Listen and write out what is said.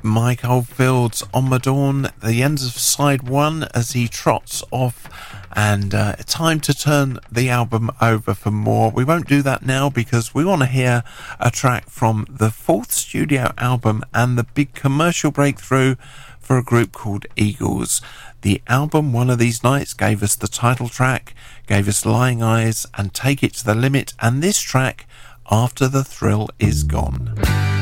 Mike Oldfield's On the Dawn, the end of side one as he trots off, and time to turn the album over for more. We won't do that now because we want to hear a track from the fourth studio album and the big commercial breakthrough for a group called Eagles. The album One of These Nights gave us the title track, gave us Lying Eyes and Take It to the Limit, and this track, After the Thrill Is Gone.